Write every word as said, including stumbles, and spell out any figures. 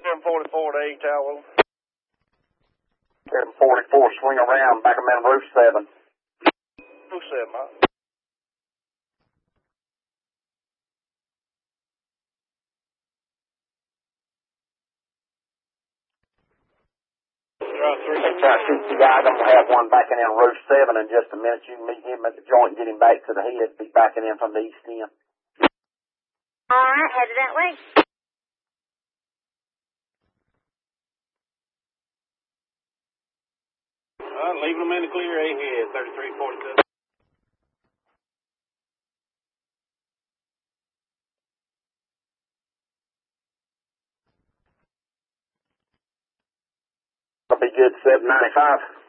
seven forty-four to eight Tower. seven forty-four, swing around, back of them in roof seven. Roof seven, huh? Try to shoot the guy. I'm going to have one backing in roof seven in just a minute. You can meet him at the joint and get him back to the head. Be backing in from the east end. All right, headed that way. Uh, leaving them in the clear ahead, thirty-three forty-seven. That'll be good, seven ninety-five.